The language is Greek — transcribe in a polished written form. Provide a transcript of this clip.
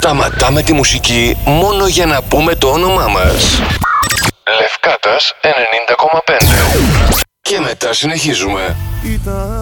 Σταματάμε τη μουσική μόνο για να πούμε το όνομά μας. Λευκάτας 90,5. Και μετά συνεχίζουμε.